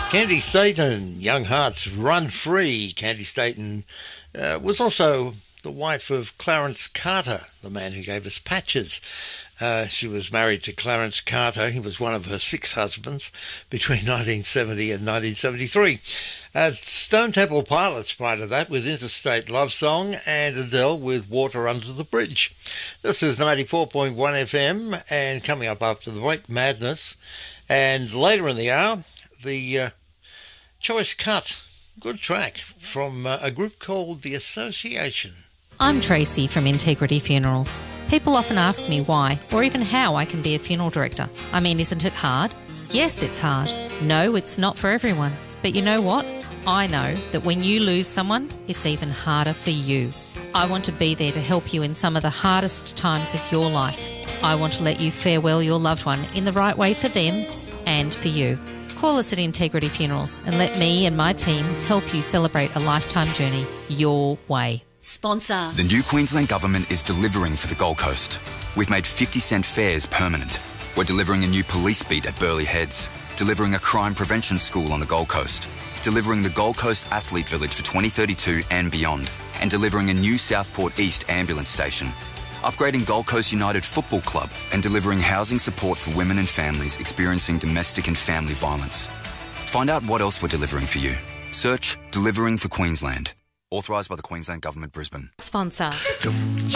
Candy Staten, Young Hearts Run Free. Candy Staten was also the wife of Clarence Carter, the man who gave us Patches. She was married to Clarence Carter. He was one of her 6 husbands between 1970 and 1973. Stone Temple Pilots prior to that with Interstate Love Song, and Adele with Water Under the Bridge. This is 94.1 FM, and coming up after the break, Madness. And later in the hour, the Choice Cut, good track from a group called The Association. I'm Tracy from Integrity Funerals. People often ask me why, or even how I can be a funeral director. I mean, isn't it hard? Yes, it's hard. No, it's not for everyone. But you know what? I know that when you lose someone, it's even harder for you. I want to be there to help you in some of the hardest times of your life. I want to let you farewell your loved one in the right way for them and for you. Call us at Integrity Funerals and let me and my team help you celebrate a lifetime journey your way. Sponsor. The new Queensland Government is delivering for the Gold Coast. We've made 50-cent fares permanent. We're delivering a new police beat at Burleigh Heads, delivering a crime prevention school on the Gold Coast, delivering the Gold Coast Athlete Village for 2032 and beyond, and delivering a new Southport East ambulance station, upgrading Gold Coast United Football Club, and delivering housing support for women and families experiencing domestic and family violence. Find out what else we're delivering for you. Search Delivering for Queensland. Authorised by the Queensland Government, Brisbane. Sponsor.